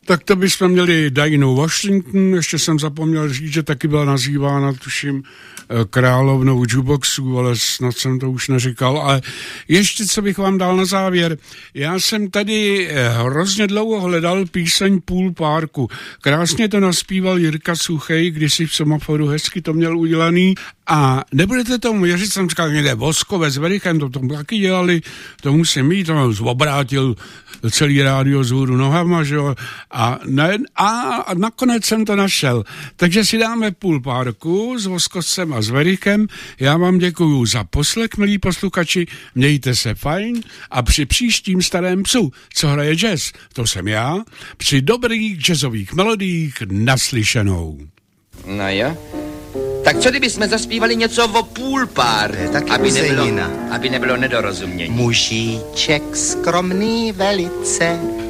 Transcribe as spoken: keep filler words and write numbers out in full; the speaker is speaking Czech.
Tak to bychom měli Dinah Washington, ještě jsem zapomněl říct, že taky byla nazývána, tuším, královnou jukeboxů, ale snad jsem to už neříkal. Ale ještě, co bych vám dal na závěr. Já jsem tady hrozně dlouho hledal píseň Pool Parku. Krásně to naspíval Jirka Suchej, kdysi v Somaforu, hezky to měl udělaný. A nebudete tomu věřit, jsem říkal, někde Voskové s Verichem, to tomu taky dělali, to musím mít, to obrátil celý rádio z hůru nohama, že jo, a, ne, a, a nakonec jsem to našel. Takže si dáme Pool Parku s Voskovcem a s Verichem. Já vám děkuju za poslech, milí posluchači, mějte se fajn a při příštím Starém psu, co hraje jazz, to jsem já, při dobrých jazzových melodiích naslyšenou. No jo. Tak co kdyby jsme zaspívali něco o Pool Park, aby nebylo, aby nebylo nedorozumění. Mužíček skromný velice